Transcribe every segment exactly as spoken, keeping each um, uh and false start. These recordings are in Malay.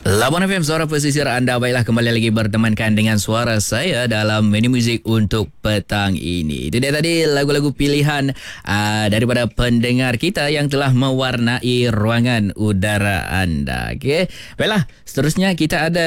Labuan F M, suara pesisir anda. Baiklah, kembali lagi bertemankan dengan suara saya dalam menu muzik untuk petang ini. Itu dia tadi lagu-lagu pilihan uh, daripada pendengar kita yang telah mewarnai ruangan udara anda. Okey. Baiklah, seterusnya kita ada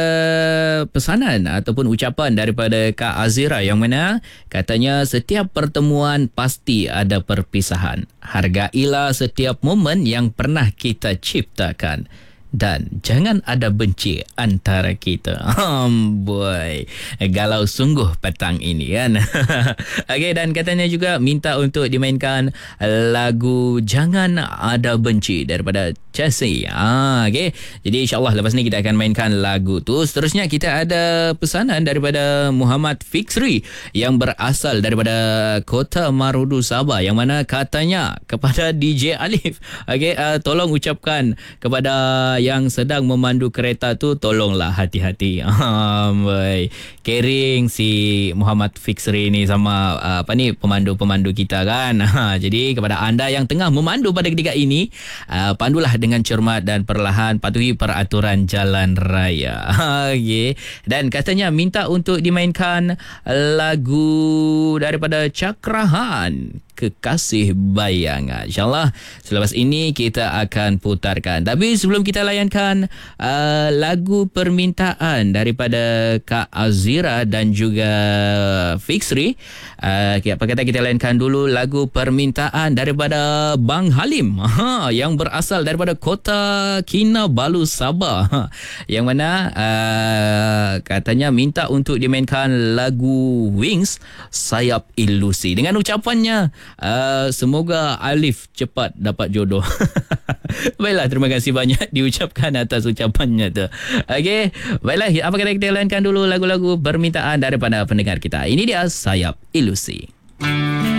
pesanan ataupun ucapan daripada Kak Azira yang mana katanya setiap pertemuan pasti ada perpisahan. Hargailah setiap momen yang pernah kita ciptakan. Dan jangan ada benci antara kita. Um, boy. Galau sungguh petang ini kan. Okey, dan katanya juga minta untuk dimainkan lagu Jangan Ada Benci daripada Chelsea. Ah, okey. Jadi insyaAllah lepas ni kita akan mainkan lagu tu. Seterusnya kita ada pesanan daripada Muhammad Fiksri yang berasal daripada Kota Marudu, Sabah, yang mana katanya kepada D J Alif, okey, uh, tolong ucapkan kepada yang sedang memandu kereta tu, tolonglah hati-hati. Um, Caring si Muhammad Fiksri ni sama uh, apa ni pemandu-pemandu kita kan. Jadi kepada anda yang tengah memandu pada ketika ini, uh, pandulah dengan cermat dan perlahan, patuhi peraturan jalan raya. Okay. Dan katanya minta untuk dimainkan lagu daripada Cakrahan, Kekasih Bayangan. InsyaAllah selepas ini kita akan putarkan. Tapi sebelum kita layankan uh, lagu permintaan daripada Kak Azira dan juga Fiksri, uh, apa kata kita layankan dulu lagu permintaan daripada Bang Halim ha, yang berasal daripada Kota Kinabalu, Sabah, yang mana uh, katanya minta untuk dimainkan lagu Wings, Sayap Ilusi, dengan ucapannya Uh, semoga Alif cepat dapat jodoh. Baiklah, terima kasih banyak diucapkan atas ucapannya tu. Okey, baiklah, apa kata kita layankan dulu lagu-lagu permintaan daripada pendengar kita. Ini dia Sayap Ilusi.